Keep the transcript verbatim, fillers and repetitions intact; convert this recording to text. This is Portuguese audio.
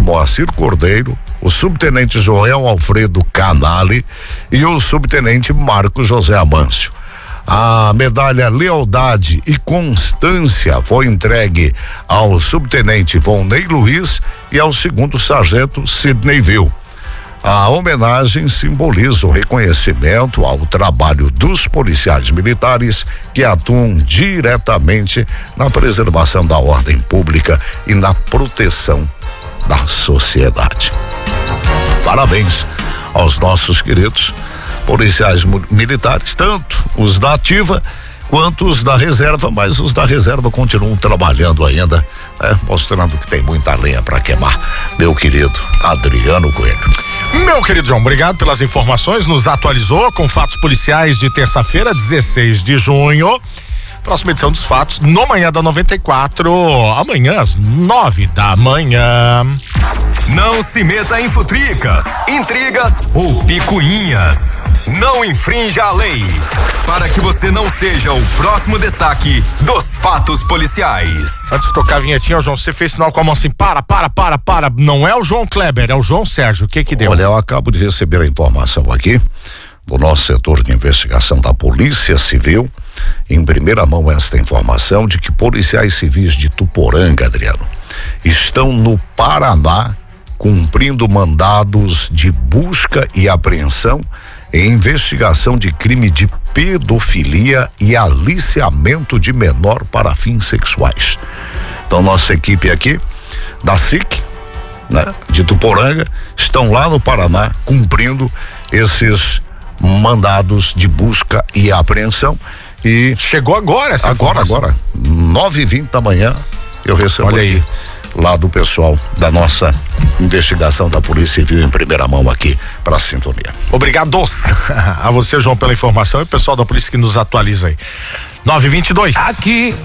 Moacir Cordeiro, o subtenente Joel Alfredo Canali e o subtenente Marcos José Amâncio. A medalha Lealdade e Constância foi entregue ao subtenente Volney Luiz e ao segundo sargento Sidney Vil. A homenagem simboliza o reconhecimento ao trabalho dos policiais militares que atuam diretamente na preservação da ordem pública e na proteção da sociedade. Parabéns aos nossos queridos policiais militares, tanto os da ativa quanto os da reserva, mas os da reserva continuam trabalhando ainda, né? Mostrando que tem muita lenha para queimar. Meu querido Adriano Coelho. Meu querido João, obrigado pelas informações, nos atualizou com fatos policiais de terça-feira, dezesseis de junho. Próxima edição dos fatos no Manhã da noventa e quatro, amanhã às nove da manhã. Não se meta em futricas, intrigas ou picuinhas. Não infrinja a lei, para que você não seja o próximo destaque dos fatos policiais. Antes de tocar a vinhetinha, João, você fez sinal com a mão assim, para, para, para, para. Não é o João Kleber, é o João Sérgio. O que que deu? Olha, eu acabo de receber a informação aqui do nosso setor de investigação da Polícia Civil, em primeira mão esta informação de que policiais civis de Tuporanga, Adriano, estão no Paraná cumprindo mandados de busca e apreensão em investigação de crime de pedofilia e aliciamento de menor para fins sexuais. Então nossa equipe aqui da S I C, né, de Tuporanga, estão lá no Paraná cumprindo esses mandados de busca e apreensão. E chegou agora essa agora informação. agora nove e vinte da manhã eu recebo. Olha aí, aqui lá do pessoal da nossa investigação da Polícia Civil em primeira mão aqui para a sintonia. Obrigados a você, João, pela informação, e o pessoal da polícia que nos atualiza aí. nove e vinte e dois. Aqui